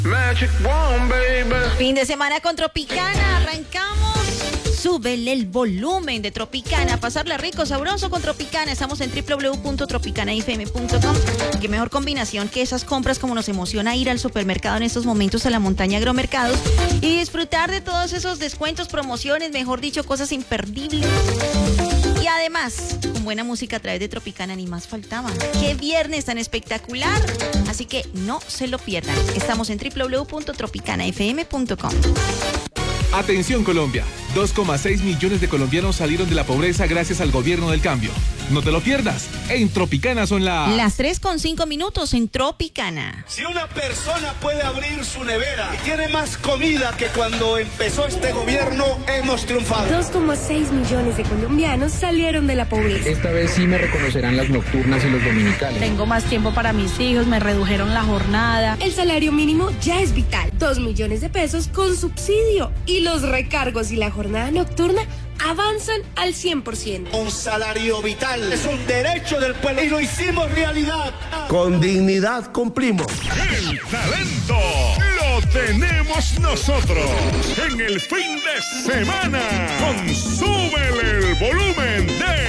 Magic Wand, baby. Fin de semana con Tropicana, arrancamos. Súbele el volumen de Tropicana, pasarle rico, sabroso con Tropicana. Estamos en www.tropicanafm.com. Qué mejor combinación que esas compras, como nos emociona ir al supermercado en estos momentos, a la montaña Agromercados, y disfrutar de todos esos descuentos, promociones, mejor dicho, cosas imperdibles. Y además, con buena música a través de Tropicana, ni más faltaba. ¡Qué viernes tan espectacular! Así que no se lo pierdan. Estamos en www.tropicanafm.com. Atención Colombia, 2,6 millones de colombianos salieron de la pobreza gracias al gobierno del cambio. No te lo pierdas, en Tropicana son las 3:05 en Tropicana. Si una persona puede abrir su nevera y tiene más comida que cuando empezó este gobierno, hemos triunfado. 2,6 millones de colombianos salieron de la pobreza. Esta vez sí me reconocerán las nocturnas y los dominicales. Tengo más tiempo para mis hijos, me redujeron la jornada. El salario mínimo ya es vital, 2 millones de pesos con subsidio. Y los recargos y la jornada nocturna avanzan al 100%. Un salario vital es un derecho del pueblo y lo hicimos realidad. Con dignidad cumplimos. El talento lo tenemos nosotros en el fin de semana con Súbele el volumen de